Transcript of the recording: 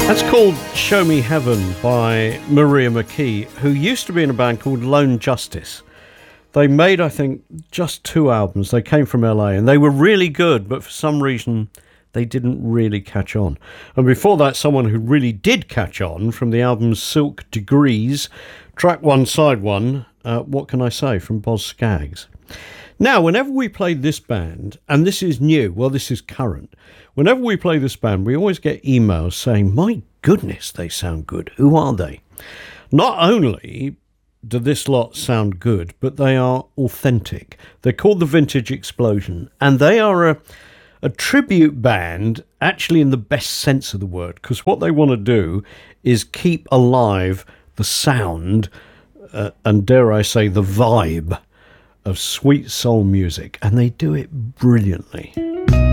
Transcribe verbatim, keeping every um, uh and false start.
That's called Show Me Heaven by Maria McKee, who used to be in a band called Lone Justice. They made, I think, just two albums. They came from L A and they were really good, but for some reason they didn't really catch on. And before that, someone who really did catch on from the album Silk Degrees, track one, side one, uh, What Can I Say, from Boz Scaggs. Now, whenever we play this band, and this is new, well, this is current, whenever we play this band, we always get emails saying, my goodness, they sound good. Who are they? Not only do this lot sound good, but they are authentic. They're called the Vintage Explosion, and they are a, a tribute band, actually in the best sense of the word, because what they want to do is keep alive the sound, uh, and dare I say, the vibe of sweet soul music, and they do it brilliantly.